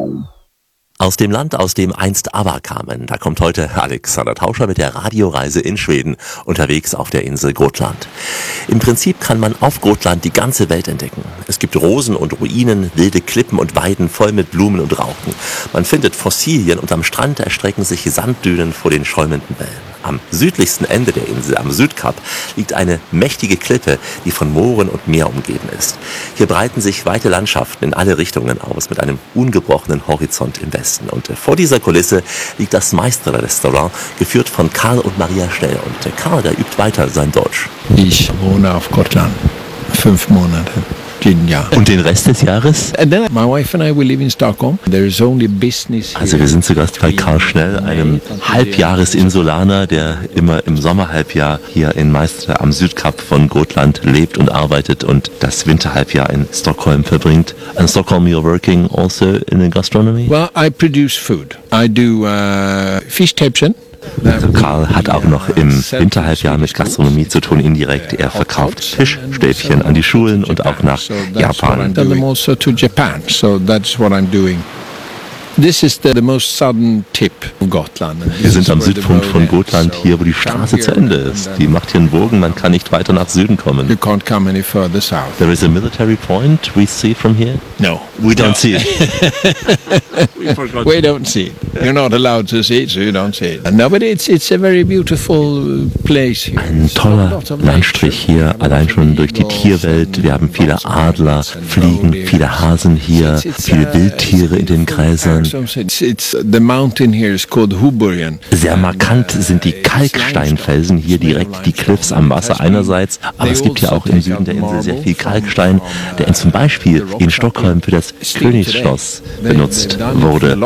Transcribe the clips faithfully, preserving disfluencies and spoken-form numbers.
Aus dem Land, aus dem einst ABBA kamen, da kommt heute Alexander Tauscher mit der Radioreise in Schweden, unterwegs auf der Insel Gotland. Im Prinzip kann man auf Gotland die ganze Welt entdecken. Es gibt Rosen und Ruinen, wilde Klippen und Weiden voll mit Blumen und Rauchen. Man findet Fossilien und am Strand erstrecken sich Sanddünen vor den schäumenden Wellen. Am südlichsten Ende der Insel, am Südkap, liegt eine mächtige Klippe, die von Mooren und Meer umgeben ist. Hier breiten sich weite Landschaften in alle Richtungen aus, mit einem ungebrochenen Horizont im Westen. Und vor dieser Kulisse liegt das Meisterrestaurant, geführt von Karl und Maria Schnell. Und Karl, der übt weiter sein Deutsch. Ich wohne auf Gotland. Fünf Monate. Jahr. Und den Rest des Jahres? And then my wife and I we live in Stockholm. There is only business here. Also wir sind zu Gast bei Karl Schnell, einem Halbjahresinsulaner, der immer im Sommerhalbjahr hier in Meister am Südkap von Gotland lebt und arbeitet und das Winterhalbjahr in Stockholm verbringt. In Stockholm you're working also in the gastronomy? Well, I produce food. I do uh, Fischstäbchen. Also Karl hat auch noch im Winterhalbjahr mit Gastronomie zu tun, indirekt. Er verkauft Fischstäbchen an die Schulen und auch nach Japan. This is the, the most southern tip of Gotland. Wir sind am Südpunkt von Gotland, hier wo die Straße zu Ende ist. Die macht hier einen Bogen, man kann nicht weiter nach Süden kommen. You can't come any further south. There is a military point we see from here? No. We don't no. see it. we, we don't see it. You're not allowed to see it, so you don't see it. No, but it's, it's a very beautiful place here. Ein toller Landstrich hier, allein schon durch die Tierwelt. Wir haben viele Adler, Fliegen, viele Hasen hier, viele Wildtiere in den Gräsern. Sehr markant sind die Kalksteinfelsen hier direkt, die Cliffs am Wasser einerseits, aber es gibt ja auch im Süden der Insel sehr viel Kalkstein, der zum Beispiel in Stockholm für das Königsschloss benutzt wurde.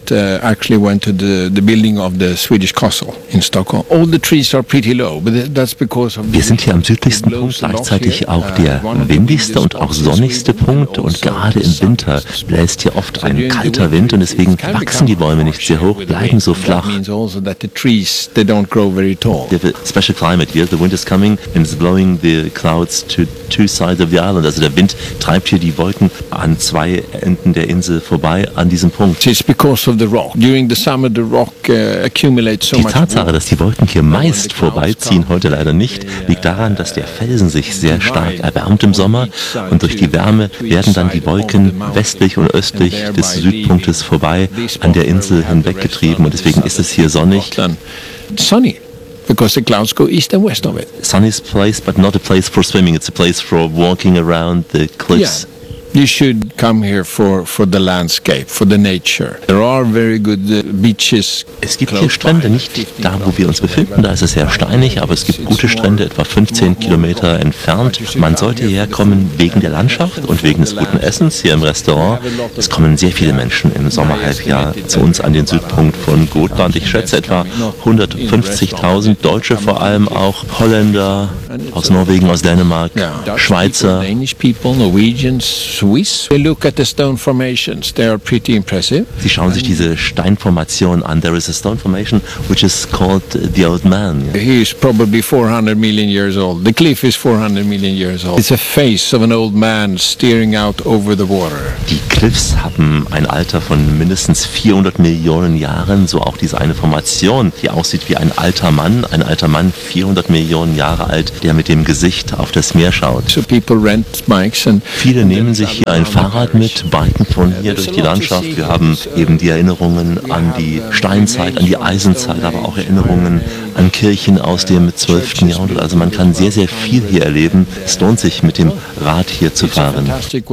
Wir sind hier am südlichsten Punkt, gleichzeitig auch der windigste und auch sonnigste Punkt, und gerade im Winter bläst hier oft ein kalter Wind und es Deswegen wachsen die Bäume nicht sehr hoch, bleiben so flach. The special climate here, the wind is coming and is blowing the clouds to two sides of the island. Also der Wind treibt hier die Wolken an zwei Enden der Insel vorbei an diesem Punkt. It's because of the rock. During the summer the rock uh, accumulates so much. Die Tatsache, dass die Wolken hier meist vorbeiziehen, heute leider nicht, liegt daran, dass der Felsen sich sehr stark erwärmt im Sommer, und durch die Wärme werden dann die Wolken westlich und östlich des Südpunktes vorbei an der Insel hinweggetrieben, und deswegen ist es hier sonnig. Sunny, because the clouds go east and west of it. Sunny's place, but not a place for swimming. It's a place for walking around the cliffs. Yeah. You should come here for, for the landscape, for the nature. There are very good uh, beaches. Es gibt hier Strände, nicht da, wo wir uns befinden, da ist es sehr steinig, aber es gibt gute Strände, etwa fünfzehn Kilometer entfernt. Man sollte hierher kommen wegen der Landschaft und wegen des guten Essens hier im Restaurant. Es kommen sehr viele Menschen im Sommerhalbjahr zu uns an den Südpunkt von Gotland. Ich schätze etwa hundertfünfzigtausend Deutsche, vor allem auch Holländer aus Norwegen, aus Dänemark, Schweizer. Swiss. We look at the stone formations. They are pretty impressive. Sie schauen sich diese Steinformation an. There is a stone formation which is called the Old Man. He is probably four hundred million years old. The cliff is four hundred million years old. It's a face of an old man staring out over the water. Die Cliffs haben ein Alter von mindestens vierhundert Millionen Jahren. So auch diese eine Formation, die aussieht wie ein alter Mann. Ein alter Mann, vierhundert Millionen Jahre alt, der mit dem Gesicht auf das Meer schaut. So people rent bikes and Viele nehmen sich hier ein Fahrrad mit, biken von hier durch die Landschaft. Wir haben eben die Erinnerungen an die Steinzeit, an die Eisenzeit, aber auch Erinnerungen an Kirchen aus dem zwölften Jahrhundert. Also man kann sehr, sehr viel hier erleben. Es lohnt sich, mit dem Rad hier zu fahren.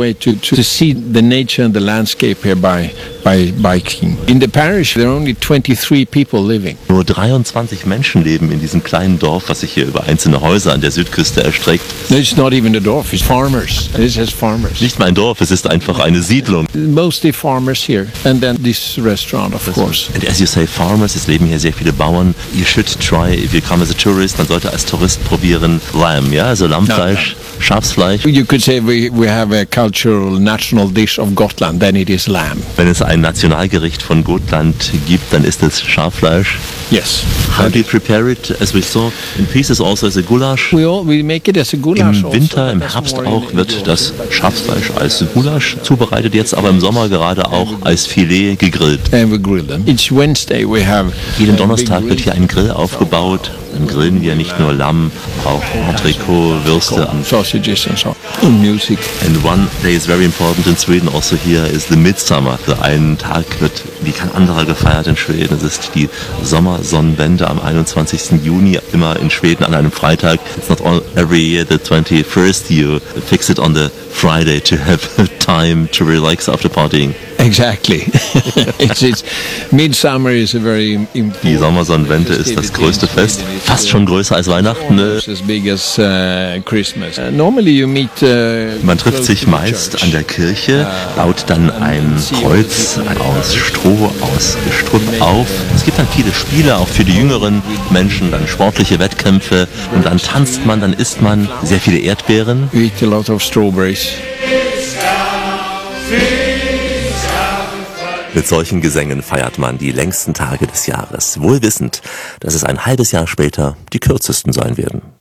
In the parish there are only twenty-three people living. Nur dreiundzwanzig Menschen leben in diesem kleinen Dorf, was sich hier über einzelne Häuser an der Südküste erstreckt. It's not even a dorf, it's farmers. This has farmers. Nicht mal ein Dorf, es ist einfach eine Siedlung. Mostly farmers here, and then this restaurant, of course. And as you say, farmers, es leben hier sehr viele Bauern. You should try, if you come as a tourist, man sollte als Tourist probieren Lamb, ja, also Lammfleisch, Schafsfleisch. You could say we, we have a cultural national dish of Gotland, then it is lamb. Wenn es ein Nationalgericht von Gotland gibt, dann ist es Schaffleisch. Yes. How do you prepare it? As we saw in pieces also as a goulash. We, all, we make it as a goulash. Im Winter, also. Im Herbst auch wird das Schafsfleisch als Goulash zubereitet, jetzt aber im Sommer gerade auch als Filet gegrillt. And we grill them. Each Wednesday we have Jeden Donnerstag wird hier ein Grill aufgebaut. Dann grillen wir nicht nur Lamm, auch Entrecot, Würste und sausages and so on. Music. And one day is very important in Sweden also here is the Midsummer. Also ein Tag wird wie kein anderer gefeiert in Schweden. Es ist die Sommersonnenwende am einundzwanzigsten Juni, immer in Schweden an einem Freitag. It's not all, every year the twenty-first you fix it on the Friday to have time to relax after partying. Exactly. it's, it's, Midsummer is a very important. Die Sommersonnenwende ist das größte Fest, fast schon größer als Weihnachten. Ne? As big as uh, Christmas. Uh, normally you meet. Uh, Man trifft sich meist an der Kirche, baut dann ein Kreuz aus Stroh, aus Gestrüpp auf. Es gibt dann viele Spiele, auch für die jüngeren Menschen, dann sportliche Wettkämpfe und dann tanzt man, dann isst man sehr viele Erdbeeren. We eat a lot of strawberries. Mit solchen Gesängen feiert man die längsten Tage des Jahres, wohl wissend, dass es ein halbes Jahr später die kürzesten sein werden.